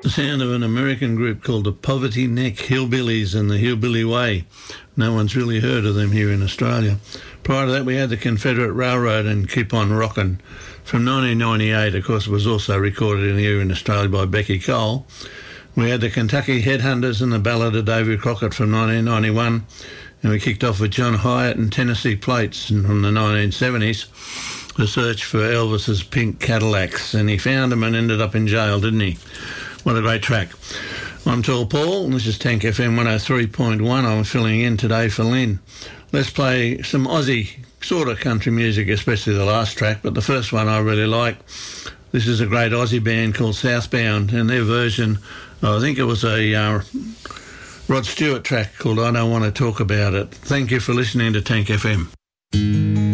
The sound of an American group called the Poverty Neck Hillbillies and the Hillbilly Way. No one's really heard of them here in Australia. Prior to that, we had the Confederate Railroad and Keep On Rockin' from 1998. Of course, it was also recorded here in Australia by Becky Cole. We had the Kentucky Headhunters and the Ballad of Davy Crockett from 1991. And we kicked off with John Hyatt and Tennessee Plates from the 1970s. The search for Elvis's pink Cadillacs. And he found them and ended up in jail, didn't he? What a great track. I'm Tall Paul, and this is Tank FM 103.1. I'm filling in today for Lynn. Let's play some Aussie sort of country music, especially the last track, but the first one I really like. This is a great Aussie band called Southbound, and their version, I think it was a Rod Stewart track called I Don't Want to Talk About It. Thank you for listening to Tank FM.